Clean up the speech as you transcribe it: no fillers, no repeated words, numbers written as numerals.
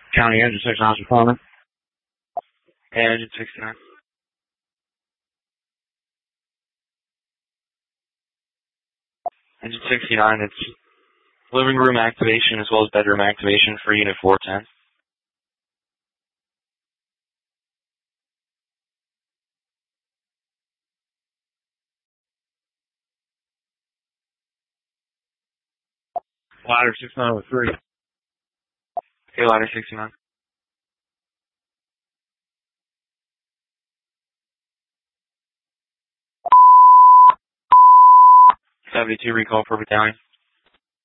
County Engine 69 is responding. And Engine 69. Engine 69, it's living room activation as well as bedroom activation for Unit 410. Ladder 6903. Okay, ladder 69. 72 recall for battalion.